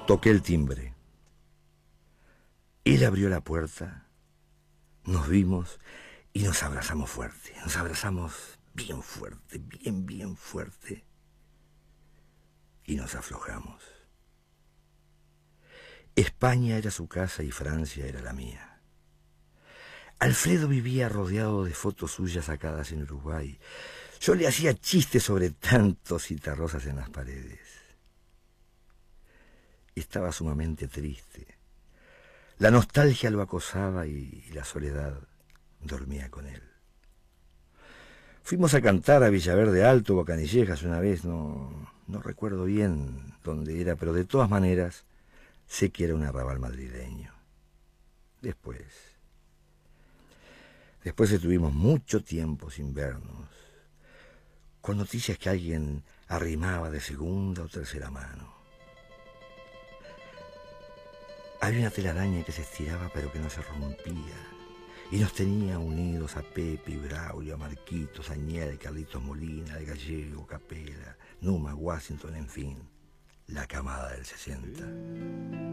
Toqué el timbre. Él abrió la puerta, nos vimos y nos abrazamos fuerte. Nos abrazamos bien fuerte, bien fuerte. Y nos aflojamos. España era su casa y Francia era la mía. Alfredo vivía rodeado de fotos suyas sacadas en Uruguay. Yo le hacía chistes sobre tantos citarrosas en las paredes. Estaba sumamente triste. La nostalgia lo acosaba y la soledad dormía con él. Fuimos a cantar a Villaverde Alto o a Canillejas una vez, no recuerdo bien dónde era, pero de todas maneras sé que era un arrabal madrileño. Después estuvimos mucho tiempo sin vernos, con noticias que alguien arrimaba de segunda o tercera mano. Había una telaraña que se estiraba pero que no se rompía, y nos tenía unidos a Pepe y Braulio, a Marquitos, a Ñel, Carlitos Molina, al Gallego, Capela, Numa, Washington, en fin, la camada del 60.